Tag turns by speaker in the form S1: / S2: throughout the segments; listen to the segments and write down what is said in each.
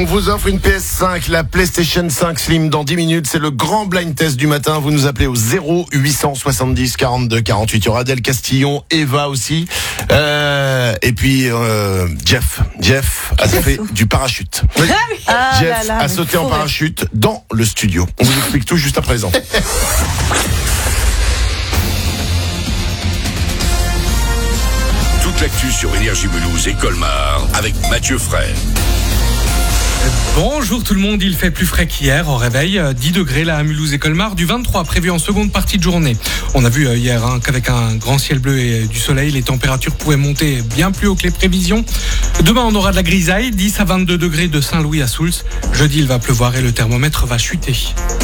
S1: On vous offre une PS5, la PlayStation 5 Slim dans 10 minutes. C'est le grand blind test du matin. Vous nous appelez au 0870 42 48. Il y aura Adèle Castillon, Eva aussi. Et puis Jeff a fait du parachute. Oui. Jeff a sauté en parachute dans le studio. On vous explique tout juste à présent.
S2: Toute l'actu sur Énergie Mulhouse et Colmar avec Mathieu Fray.
S3: Bonjour tout le monde, il fait plus frais qu'hier au réveil, 10 degrés là à Mulhouse et Colmar, du 23 prévu en seconde partie de journée. On a vu hier qu'avec un grand ciel bleu et du soleil, les températures pouvaient monter bien plus haut que les prévisions. Demain on aura de la grisaille, 10 à 22 degrés de Saint-Louis à Soultz. Jeudi il va pleuvoir et le thermomètre va chuter.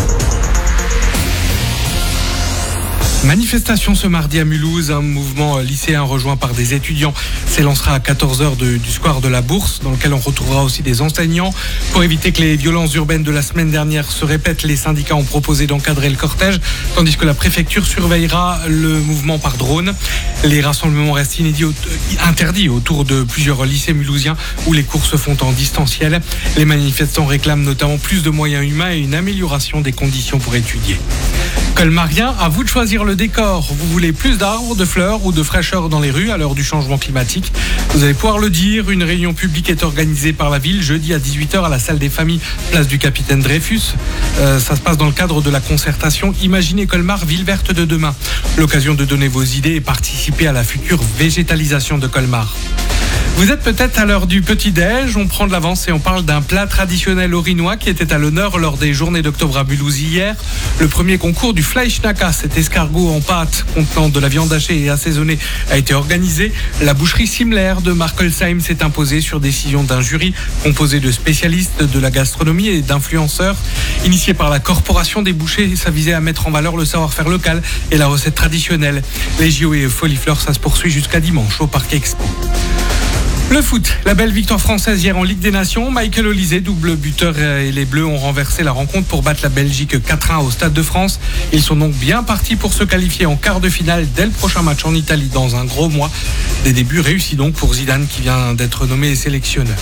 S3: Manifestation ce mardi à Mulhouse, un mouvement lycéen rejoint par des étudiants s'élancera à 14h du square de la Bourse, dans lequel on retrouvera aussi des enseignants. Pour éviter que les violences urbaines de la semaine dernière se répètent, les syndicats ont proposé d'encadrer le cortège, tandis que la préfecture surveillera le mouvement par drone. Les rassemblements restent interdits autour de plusieurs lycées mulhousiens où les cours se font en distanciel. Les manifestants réclament notamment plus de moyens humains et une amélioration des conditions pour étudier. Colmarien, à vous de choisir le décor. Vous voulez plus d'arbres, de fleurs ou de fraîcheur dans les rues à l'heure du changement climatique? Vous allez pouvoir le dire. Une réunion publique est organisée par la ville jeudi à 18h à la salle des familles, place du Capitaine Dreyfus. Ça se passe dans le cadre de la concertation Imaginez Colmar, ville verte de demain. L'occasion de donner vos idées et participer à la future végétalisation de Colmar. Vous êtes peut-être à l'heure du petit-déj, on prend de l'avance et on parle d'un plat traditionnel orinois qui était à l'honneur lors des journées d'octobre à Mulhouse hier. Le premier concours du Fleischnacker, cet escargot en pâte contenant de la viande hachée et assaisonnée, a été organisé. La boucherie Simler de Markelsheim s'est imposée sur décision d'un jury composé de spécialistes de la gastronomie et d'influenceurs. Initié par la Corporation des bouchers, ça visait à mettre en valeur le savoir-faire local et la recette traditionnelle. Les JO et Folifleur, ça se poursuit jusqu'à dimanche au Parc Expo. Le foot, la belle victoire française hier en Ligue des Nations. Michael Olise, double buteur, et les Bleus ont renversé la rencontre pour battre la Belgique 4-1 au Stade de France. Ils sont donc bien partis pour se qualifier en quart de finale dès le prochain match en Italie dans un gros mois. Des débuts réussis donc pour Zidane qui vient d'être nommé sélectionneur.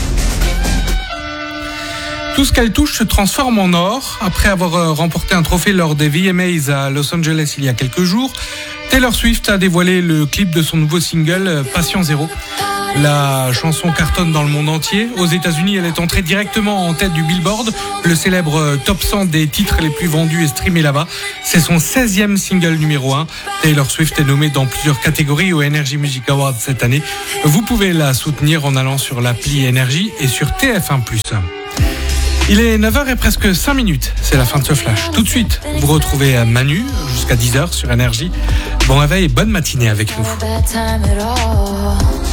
S3: Tout ce qu'elle touche se transforme en or. Après avoir remporté un trophée lors des VMAs à Los Angeles il y a quelques jours, Taylor Swift a dévoilé le clip de son nouveau single Patient Zéro. La chanson cartonne dans le monde entier. Aux États-Unis, elle est entrée directement en tête du Billboard, le célèbre top 100 des titres les plus vendus et streamés là-bas. C'est son 16e single numéro 1. Taylor Swift est nommée dans plusieurs catégories aux Energy Music Awards cette année. Vous pouvez la soutenir en allant sur l'appli Energy et sur TF1+. Il est 9h et presque 5 minutes. C'est la fin de ce flash. Tout de suite, vous retrouvez Manu jusqu'à 10h sur Énergie. Bon réveil et bonne matinée avec nous.